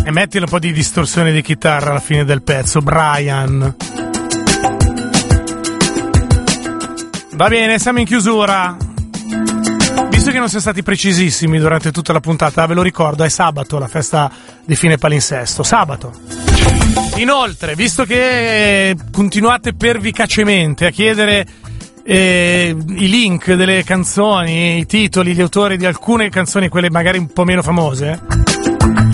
E mettilo un po' di distorsione di chitarra alla fine del pezzo, Brian. Va bene, siamo in chiusura. Visto che non siamo stati precisissimi durante tutta la puntata, ve lo ricordo, è sabato la festa di fine palinsesto. Sabato. Inoltre, visto che continuate pervicacemente a chiedere i link delle canzoni, i titoli, gli autori di alcune canzoni, quelle magari un po' meno famose,